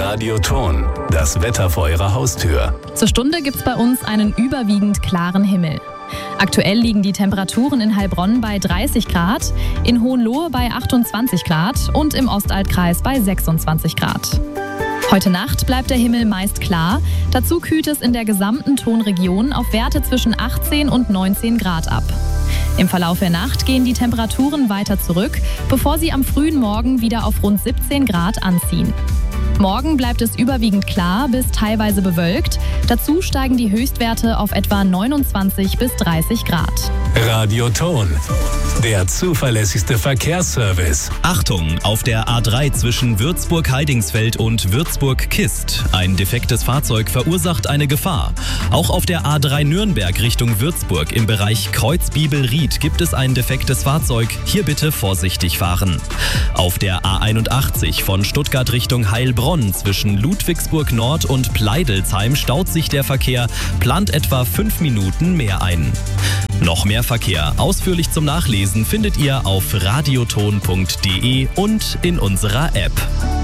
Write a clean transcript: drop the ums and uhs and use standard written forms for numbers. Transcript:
Radioton, das Wetter vor Ihrer Haustür. Zur Stunde gibt's bei uns einen überwiegend klaren Himmel. Aktuell liegen die Temperaturen in Heilbronn bei 30 Grad, in Hohenlohe bei 28 Grad und im Ostaltkreis bei 26 Grad. Heute Nacht bleibt der Himmel meist klar, dazu kühlt es in der gesamten Tonregion auf Werte zwischen 18 und 19 Grad ab. Im Verlauf der Nacht gehen die Temperaturen weiter zurück, bevor sie am frühen Morgen wieder auf rund 17 Grad anziehen. Morgen bleibt es überwiegend klar bis teilweise bewölkt. Dazu steigen die Höchstwerte auf etwa 29 bis 30 Grad. Radioton, der zuverlässigste Verkehrsservice. Achtung, auf der A3 zwischen Würzburg-Heidingsfeld und Würzburg-Kist. Ein defektes Fahrzeug verursacht eine Gefahr. Auch auf der A3 Nürnberg Richtung Würzburg im Bereich Kreuzbiebel-Ried gibt es ein defektes Fahrzeug. Hier bitte vorsichtig fahren. Auf der A81 von Stuttgart Richtung Heilbronn zwischen Ludwigsburg Nord und Pleidelsheim staut sich der Verkehr, plant etwa 5 Minuten mehr ein. Noch mehr Verkehr ausführlich zum Nachlesen findet ihr auf radioton.de und in unserer App.